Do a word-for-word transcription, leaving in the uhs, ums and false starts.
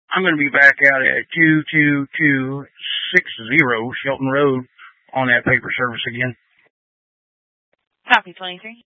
I'm going to be back out at two two two six zero Shelton Road on that paper service again. Copy, twenty-three.